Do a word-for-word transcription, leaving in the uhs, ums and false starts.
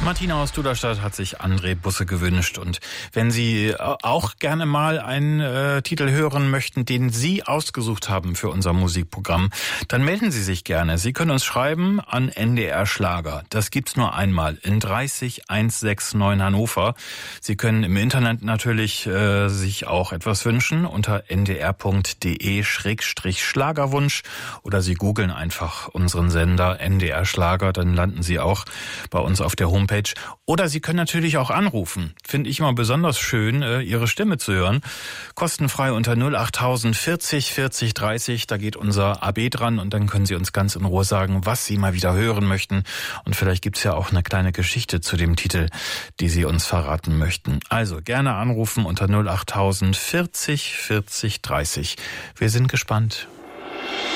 Martina aus Duderstadt hat sich André Busse gewünscht. Und wenn Sie auch gerne mal einen äh, Titel hören möchten, den Sie ausgesucht haben für unser Musikprogramm, dann melden Sie sich gerne. Sie können uns schreiben an N D R Schlager. Das gibt's nur einmal in dreißig einhundertneunundsiebzig Hannover. Sie können im Internet natürlich äh, sich auch etwas wünschen unter n d r punkt d e schrägstrich Schlagerwunsch oder Sie googeln einfach unseren Sender N D R Schlager, dann landen Sie auch bei uns auf der Homepage. Oder Sie können natürlich auch anrufen. Finde ich immer besonders schön, Ihre Stimme zu hören. Kostenfrei unter null achttausend vierzig vierzig dreißig. Da geht unser A B dran und dann können Sie uns ganz in Ruhe sagen, was Sie mal wieder hören möchten. Und vielleicht gibt's ja auch eine kleine Geschichte zu dem Titel, die Sie uns verraten möchten. Also gerne anrufen unter null achttausend vierzig vierzig dreißig. Wir sind gespannt.